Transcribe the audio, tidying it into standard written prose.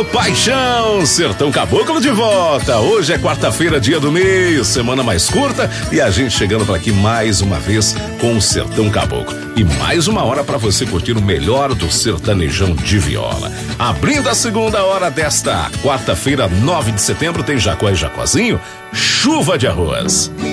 paixão, Sertão Caboclo de volta. Hoje é quarta-feira, dia do mês, semana mais curta e a gente chegando por aqui mais uma vez com o Sertão Caboclo. E mais uma hora para você curtir o melhor do sertanejão de viola. Abrindo a segunda hora desta quarta-feira, 9 de setembro, tem Jacó e Jacozinho, chuva de arroz.